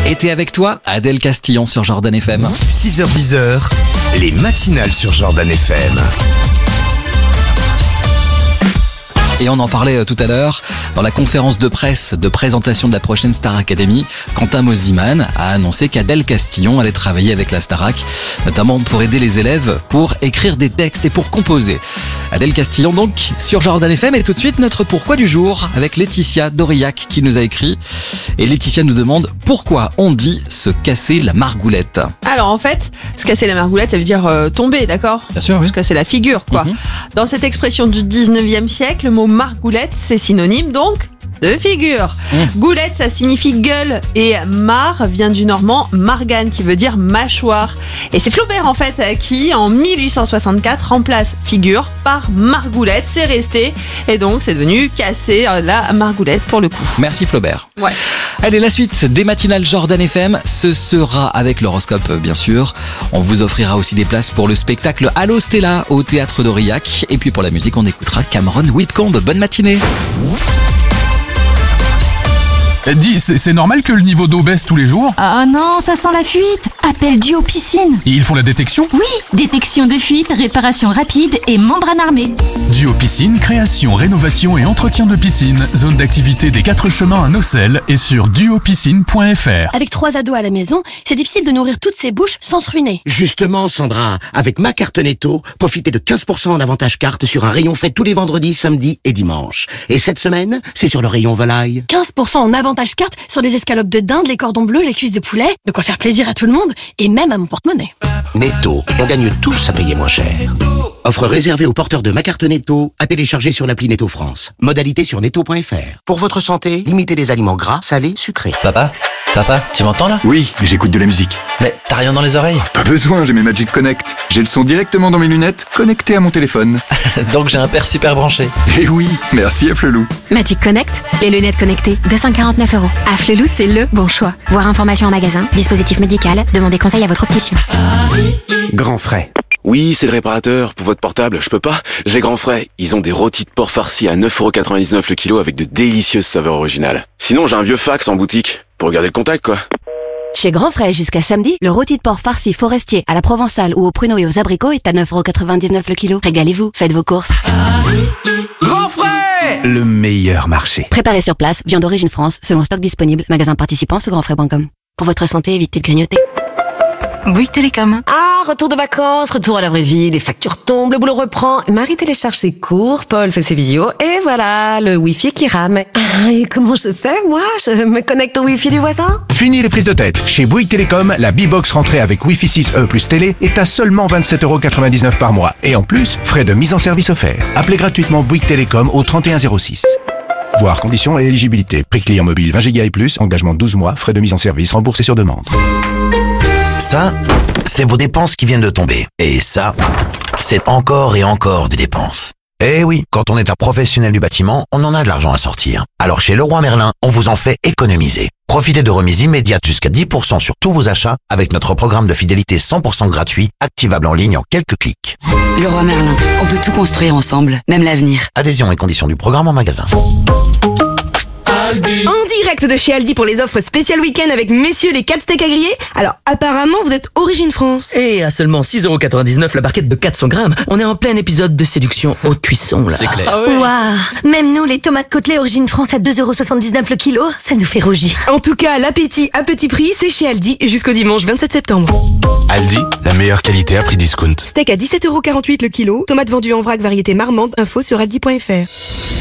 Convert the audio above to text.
Été avec toi, Adèle Castillon sur Jordan FM. 6h-10h, les matinales sur Jordan FM. Et on en parlait tout à l'heure, dans la conférence de presse de présentation de la prochaine Star Academy, Quentin Mosimann a annoncé qu'Adèle Castillon allait travailler avec la Starac, notamment pour aider les élèves pour écrire des textes et pour composer. Adèle Castillon donc sur Jordan FM, et tout de suite notre pourquoi du jour avec Laetitia d'Aurillac qui nous a écrit. Et Laetitia nous demande pourquoi on dit se casser la margoulette. Alors en fait, se casser la margoulette, ça veut dire tomber, d'accord ? Bien sûr, oui. Se casser la figure, quoi. Dans cette expression du 19e siècle, le mot margoulette, c'est synonyme donc de figure. Goulette, ça signifie gueule, et mar vient du normand margan qui veut dire mâchoire. Et c'est Flaubert en fait qui en 1864 remplace figure par margoulette, c'est resté, et donc c'est devenu casser la margoulette pour le coup. Merci Flaubert. Ouais. Allez, la suite des matinales Jordan FM, ce sera avec l'horoscope bien sûr. On vous offrira aussi des places pour le spectacle Allo Stella au théâtre d'Aurillac. Et puis pour la musique, on écoutera Cameron Whitcomb. Bonne matinée. Dis, c'est normal que le niveau d'eau baisse tous les jours ? Ah non, ça sent la fuite. Appelle Duo Piscine. Ils font la détection ? Oui, détection de fuite, réparation rapide et membrane armée. Duo Piscine, création, rénovation et entretien de piscine. Zone d'activité des 4 chemins à Nocelles et sur duopiscine.fr. Avec 3 ados à la maison, c'est difficile de nourrir toutes ces bouches sans se ruiner. Justement, Sandra, avec ma carte Netto, profitez de 15% en avantage carte sur un rayon fait tous les vendredis, samedis et dimanches. Et cette semaine, c'est sur le rayon volaille. 15% en avantage carte sur les escalopes de dinde, les cordons bleus, les cuisses de poulet. De quoi faire plaisir à tout le monde et même à mon porte-monnaie. Netto, on gagne tous à payer moins cher. Offre réservée aux porteurs de ma carte Netto, à télécharger sur l'appli Netto France. Modalité sur netto.fr. Pour votre santé, limitez les aliments gras, salés, sucrés. Papa, tu m'entends là ? Oui, mais j'écoute de la musique. Mais t'as rien dans les oreilles ? Pas besoin, j'ai mes Magic Connect. J'ai le son directement dans mes lunettes, connecté à mon téléphone. Donc j'ai un père super branché. Eh oui, merci Flelou. Magic Connect, les lunettes connectées, 249 €. Flelou, c'est le bon choix. Voir information en magasin, dispositif médical, demandez conseil à votre opticien. Grand Frais. Oui, c'est le réparateur. Pour votre portable, je peux pas. J'ai Grand Frais. Ils ont des rôtis de porc farcis à 9,99 € le kilo avec de délicieuses saveurs originales. Sinon, j'ai un vieux fax en boutique. Pour regarder le contact, quoi. Chez Grand Frais, jusqu'à samedi, le rôti de porc farci forestier à la provençale ou au pruneau et aux abricots est à 9,99 € le kilo. Régalez-vous, faites vos courses. Grand Frais, le meilleur marché. Préparé sur place, viande d'origine France, selon stock disponible, magasin participant sur grandfrais.com. Pour votre santé, évitez de grignoter. Bouygues Télécom. Ah, retour de vacances, retour à la vraie vie, les factures tombent, le boulot reprend. Marie télécharge ses cours, Paul fait ses visios, et voilà, le Wi-Fi qui rame. Ah, et comment je fais, moi ? Je me connecte au Wi-Fi du voisin ? Fini les prises de tête. Chez Bouygues Télécom, la B-Box rentrée avec Wi-Fi 6E plus télé est à seulement 27,99 € par mois. Et en plus, frais de mise en service offerts. Appelez gratuitement Bouygues Télécom au 3106. Voir conditions et éligibilité. Prix client mobile 20 Go et plus, engagement 12 mois, frais de mise en service remboursés sur demande. Ça, c'est vos dépenses qui viennent de tomber. Et ça, c'est encore et encore des dépenses. Eh oui, quand on est un professionnel du bâtiment, on en a de l'argent à sortir. Alors chez Leroy Merlin, on vous en fait économiser. Profitez de remises immédiates jusqu'à 10% sur tous vos achats avec notre programme de fidélité 100% gratuit, activable en ligne en quelques clics. Leroy Merlin, on peut tout construire ensemble, même l'avenir. Adhésion et conditions du programme en magasin. En direct de chez Aldi pour les offres spéciales week-end avec messieurs les 4 steaks à griller. Alors apparemment vous êtes origine France. Et à seulement 6,99 € la barquette de 400 grammes, on est en plein épisode de séduction haute cuisson là. C'est clair. Ah ouais. Waouh, même nous les tomates côtelées origine France à 2,79 € le kilo, ça nous fait rougir. En tout cas, l'appétit à petit prix, c'est chez Aldi jusqu'au dimanche 27 septembre. Aldi, la meilleure qualité à prix discount. Steak à 17,48 € le kilo, tomates vendues en vrac variété marmande, info sur aldi.fr.